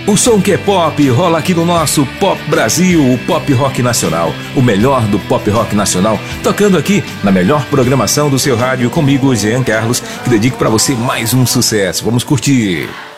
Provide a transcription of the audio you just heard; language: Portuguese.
O som que é pop rola aqui no nosso Pop Brasil, o pop rock nacional. O melhor do pop rock nacional, tocando aqui na melhor programação do seu rádio, comigo, Jean Carlos, que dedico pra você mais um sucesso. Vamos curtir.